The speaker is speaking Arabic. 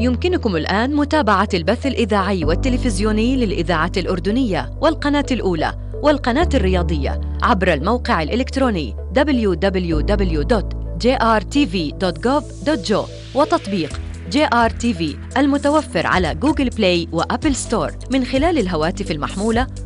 يمكنكم الآن متابعة البث الإذاعي والتلفزيوني للإذاعة الأردنية والقناة الأولى والقناة الرياضية عبر الموقع الإلكتروني www.jrtv.gov.jo وتطبيق JRTV المتوفر على جوجل بلاي وأبل ستور من خلال الهواتف المحمولة